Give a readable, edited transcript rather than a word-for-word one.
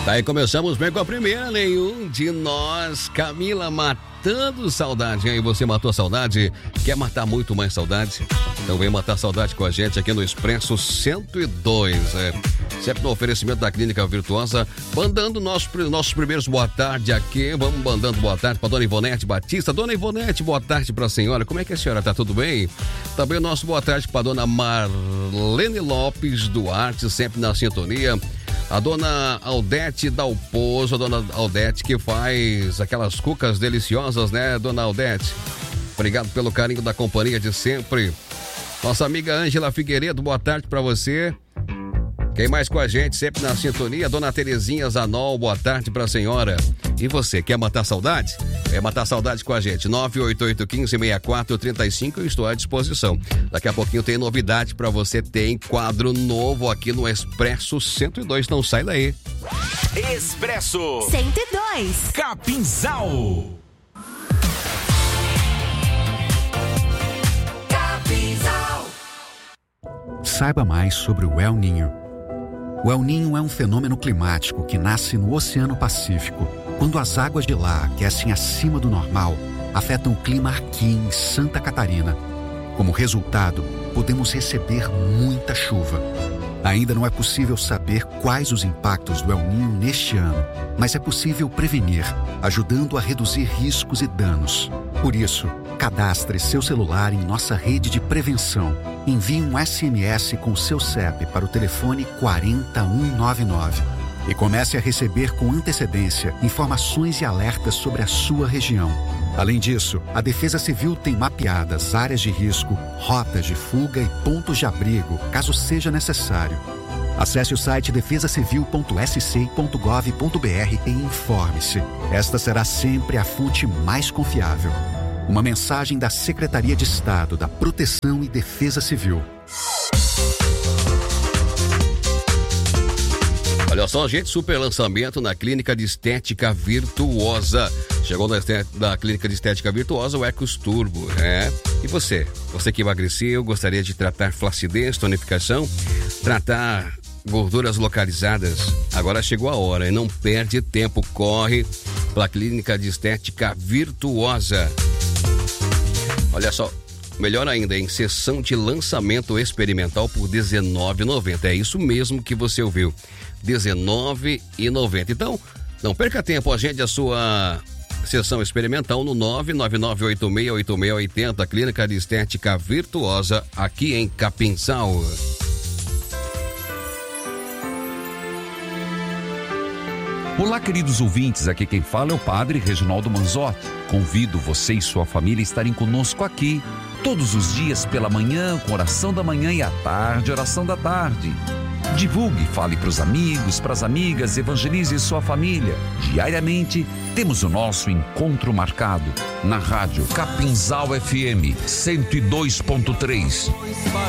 Aí começamos bem com a primeira, nenhum de nós. Camila, matando saudade. E aí, você matou a saudade? Quer matar muito mais saudade? Então vem matar saudade com a gente aqui no Expresso 102. Sempre no oferecimento da Clínica Virtuosa. Mandando nossos primeiros boa tarde aqui. Vamos mandando boa tarde para dona Ivonete Batista. Dona Ivonete, boa tarde para a senhora. Como é que a senhora tá? Tudo bem? Também o nosso boa tarde para dona Marlene Lopes Duarte, sempre na sintonia. A dona Aldete Dalpozo, a dona Aldete que faz aquelas cucas deliciosas, né, dona Aldete? Obrigado pelo carinho da companhia de sempre. Nossa amiga Ângela Figueiredo, boa tarde para você. Quem mais com a gente, sempre na sintonia? Dona Terezinha Zanol, boa tarde para a senhora. E você, quer matar saudade? É matar saudade com a gente, 988-1564-35, eu estou à disposição. Daqui a pouquinho tem novidade para você, tem quadro novo aqui no Expresso 102, não sai daí. Expresso 102 Capinzal. Saiba mais sobre o El Niño. O El Niño é um fenômeno climático que nasce no Oceano Pacífico. Quando as águas de lá aquecem acima do normal, afetam o clima aqui em Santa Catarina. Como resultado, podemos receber muita chuva. Ainda não é possível saber quais os impactos do El Niño neste ano, mas é possível prevenir, ajudando a reduzir riscos e danos. Por isso, cadastre seu celular em nossa rede de prevenção. Envie um SMS com seu CEP para o telefone 40199 e comece a receber com antecedência informações e alertas sobre a sua região. Além disso, a Defesa Civil tem mapeadas áreas de risco, rotas de fuga e pontos de abrigo, caso seja necessário. Acesse o site defesacivil.sc.gov.br e informe-se. Esta será sempre a fonte mais confiável. Uma mensagem da Secretaria de Estado da Proteção e Defesa Civil. Olha só, gente, super lançamento na Clínica de Estética Virtuosa. Chegou na Clínica de Estética Virtuosa o Ecos Turbo, E você? Você que emagreceu, gostaria de tratar flacidez, tonificação, tratar gorduras localizadas? Agora chegou a hora e não perde tempo, corre para a Clínica de Estética Virtuosa. Olha só, melhor ainda, em sessão de lançamento experimental por R$19,90. É isso mesmo que você ouviu, R$19,90. Então, não perca tempo, agende a sua sessão experimental no 999868680, Clínica de Estética Virtuosa, aqui em Capinzal. Olá, queridos ouvintes, aqui quem fala é o Padre Reginaldo Manzotti. Convido você e sua família a estarem conosco aqui, todos os dias pela manhã, com oração da manhã e à tarde, oração da tarde. Divulgue, fale para os amigos, para as amigas, evangelize sua família. Diariamente, temos o nosso encontro marcado na rádio Capinzal FM 102.3.